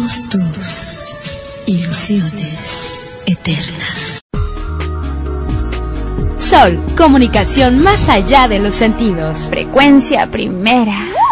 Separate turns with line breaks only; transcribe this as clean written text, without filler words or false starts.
somos tus ilusiones eternas.
Sol, comunicación más allá de los sentidos.
Frecuencia primera.